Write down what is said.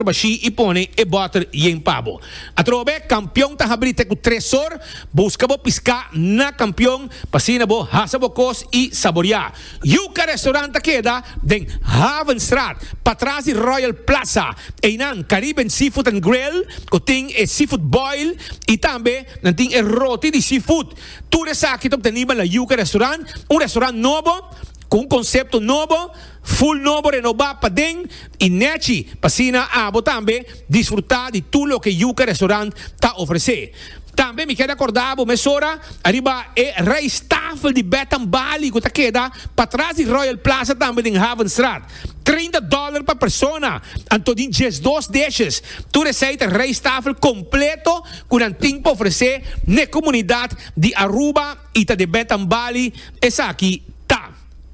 baixi e põe e bota e em pavo. A trobe, campeão tá abrindo com tresor, busca bo piscar na campeão, pasina bo, hasa bo cos e saborear. Yuka restaurante queda den Havenstraat, para trás de Royal Plaza, e nan Caribbean Seafood and Grill, que tem seafood boil e também não tem roti de seafood. Tudo isso aqui top tenima na Yuka restaurante, restaurante novo, com conceito novo, full novo, renovado para dentro e neti, pasina abo também desfrutar de tudo o que Yuka Restaurant está oferecendo. Também me quero acordar, mesora, arriba é Reistafel de Betambali, que está queda para trás de Royal Plaza também em Havenstraat. $30 para persona, antodin 12 dishes. Tu receita Reistafel completo, com um tempo oferecer na comunidade de Aruba e de Betambali, essa aqui